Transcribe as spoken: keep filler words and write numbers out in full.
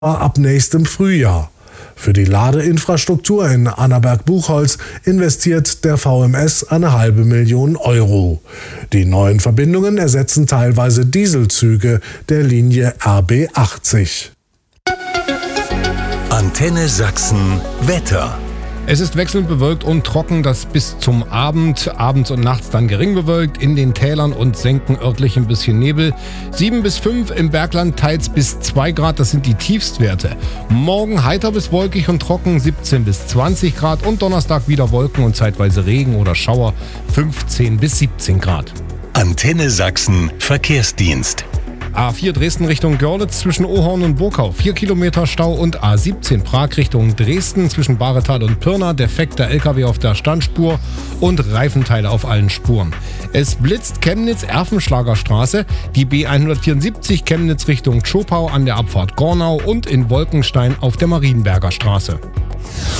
ab nächstem Frühjahr. Für die Ladeinfrastruktur in Annaberg-Buchholz investiert der V M S eine halbe Million Euro. Die neuen Verbindungen ersetzen teilweise Dieselzüge der Linie R B achtzig. Antenne Sachsen Wetter. Es ist wechselnd bewölkt und trocken, das bis zum Abend. Abends und nachts dann gering bewölkt, in den Tälern und Senken örtlich ein bisschen Nebel. sieben bis fünf, im Bergland teils bis zwei Grad, das sind die Tiefstwerte. Morgen heiter bis wolkig und trocken, siebzehn bis zwanzig Grad und Donnerstag wieder Wolken und zeitweise Regen oder Schauer, fünfzehn bis siebzehn Grad. Antenne Sachsen Verkehrsdienst. A vier Dresden Richtung Görlitz zwischen Ohorn und Burkau, vier Kilometer Stau, und A siebzehn Prag Richtung Dresden zwischen Bahretal und Pirna, defekter L K W auf der Standspur und Reifenteile auf allen Spuren. Es blitzt Chemnitz-Erfenschlager Straße, die B hundertvierundsiebzig Chemnitz Richtung Tschopau an der Abfahrt Gornau und in Wolkenstein auf der Marienberger Straße.